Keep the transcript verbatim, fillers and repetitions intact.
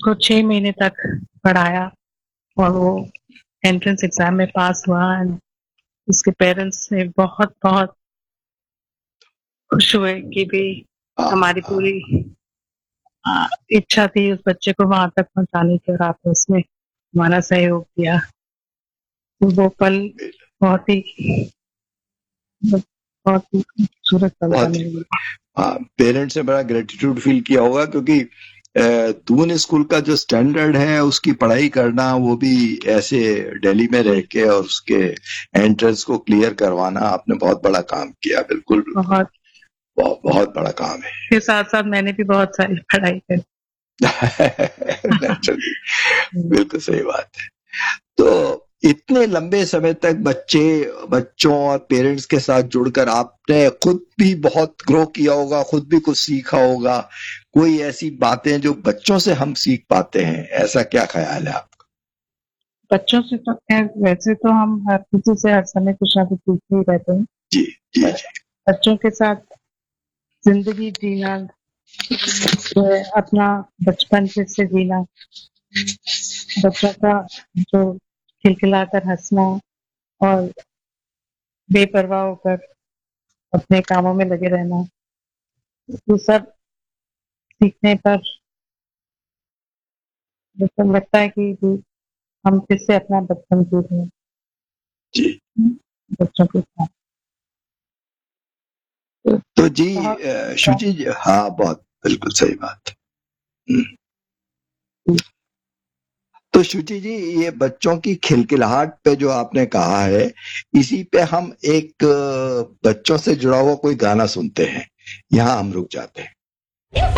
उसको छह महीने तक पढ़ाया और वो एंट्रेंस एग्जाम में पास हुआ एंड उसके पेरेंट्स से बहुत बहुत खुश हुए कि भी हाँ, हमारी हाँ, पूरी आ, इच्छा थी उस बच्चे को वहां तक पहुंचाने की और आपने उसमें हमारा सहयोग दिया। तो वो पल बहुत ही बहुत ही खूबसूरत पल था बहुत ही मेरे लिए। हाँ, पेरेंट्स ने बड़ा ग्रेटिट्यूड फील किया होगा क्योंकि अ, दून स्कूल का जो स्टैंडर्ड है उसकी पढ़ाई करना वो भी ऐसे दिल्ली में रह के और उसके एंट्रेंस को क्लियर करवाना आपने बहुत बड़ा काम किया। बिल्कुल बिल्कुल बहुत बहुत, बहुत बड़ा काम है। के साथ साथ मैंने भी बहुत सारी पढ़ाई करी। नेचुरली बिल्कुल सही बात है। तो इतने लंबे समय तक बच्चे बच्चों और पेरेंट्स के साथ जुड़कर आपने खुद भी बहुत ग्रो किया होगा, खुद भी कुछ सीखा होगा। कोई ऐसी बातें जो बच्चों से हम सीख पाते हैं, ऐसा क्या ख्याल है आपका? बच्चों से तो खैर वैसे तो हम हर किसी से हर समय कुछ ना कुछ सीखते ही रहते हैं। जी जी पर जी बच्चों के साथ जिंदगी जीना जो है अपना बचपन फिर से जीना, बच्चों का जो खिलखिलाकर हंसना और बेपरवाह होकर अपने कामों में लगे रहना, ये सब सीखने पर जैसे लगता है कि कि हम फिर से अपना बचपन जी रहे जी। हैं बच्चों के साथ। तो तो जी बहुत अ, शुचि जी, हाँ बहुत बिल्कुल सही बात। हम्म। तो शुचि जी, ये बच्चों की खिलखिलाहट पे जो आपने कहा है, इसी पे हम एक अ, बच्चों से जुड़ा हुआ कोई गाना सुनते हैं। यहाँ हम रुक जाते हैं।